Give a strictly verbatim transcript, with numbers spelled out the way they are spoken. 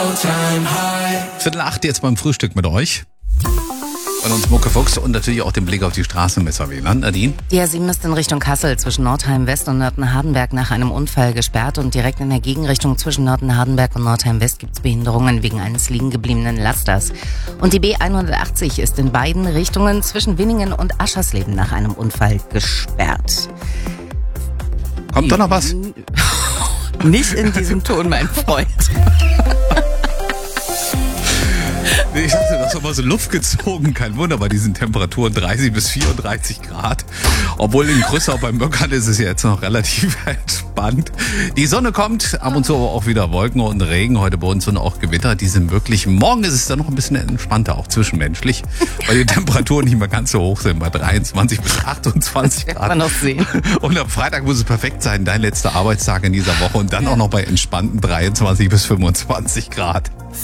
Viertel acht jetzt beim Frühstück mit euch. Von uns Mucke Fuchs und natürlich auch den Blick auf die Straßenmesser. Wie Land, Nadine? Die A sieben ist in Richtung Kassel zwischen Nordheim West und Nörten-Hardenberg nach einem Unfall gesperrt und direkt in der Gegenrichtung zwischen Nörten-Hardenberg und Nordheim West gibt es Behinderungen wegen eines liegen gebliebenen Lasters. Und die B hundertachtzig ist in beiden Richtungen zwischen Winningen und Aschersleben nach einem Unfall gesperrt. Kommt da noch was? Nicht in diesem Ton, mein Freund. Ich dachte, das ist immer so Luft gezogen. Kein Wunder bei diesen Temperaturen dreißig bis vierunddreißig Grad. Obwohl in Grüssau beim Möckern ist es ja jetzt noch relativ entspannt. Die Sonne kommt, ab und zu aber auch wieder Wolken und Regen. Heute bei uns und auch Gewitter. Die sind möglich. Morgen ist es dann noch ein bisschen entspannter, auch zwischenmenschlich, weil die Temperaturen nicht mehr ganz so hoch sind, bei dreiundzwanzig bis achtundzwanzig Grad. Kann man noch sehen. Und am Freitag muss es perfekt sein, dein letzter Arbeitstag in dieser Woche. Und dann auch noch bei entspannten dreiundzwanzig bis fünfundzwanzig Grad.